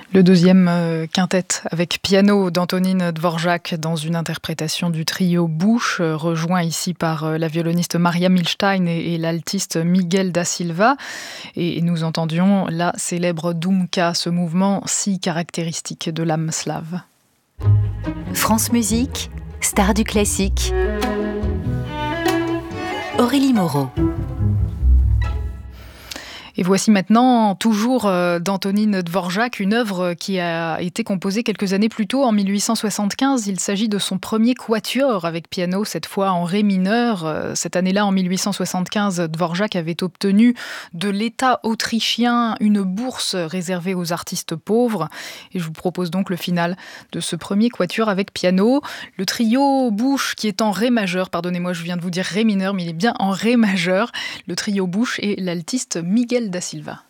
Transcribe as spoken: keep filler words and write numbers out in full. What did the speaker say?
Le deuxième euh, quintet avec piano d'Antonín Dvořák dans une interprétation du trio Bush, euh, rejoint ici par euh, la violoniste Maria Milstein et, et l'altiste Miguel da Silva. Et, et nous entendions la célèbre Dumka, ce mouvement si caractéristique de l'âme slave. France Musique, star du classique. Aurélie Moreau. Et voici maintenant, toujours euh, d'Antonín Dvořák, une œuvre qui a été composée quelques années plus tôt, en mille huit cent soixante-quinze. Il s'agit de son premier quatuor avec piano, cette fois en ré mineur. Euh, cette année-là, en mille huit cent soixante-quinze, Dvořák avait obtenu de l'État autrichien une bourse réservée aux artistes pauvres. Et je vous propose donc le final de ce premier quatuor avec piano. Le trio Bush, qui est en ré majeur, pardonnez-moi, je viens de vous dire ré mineur, mais il est bien en ré majeur. Le trio Bush et l'altiste Miguel da Silva.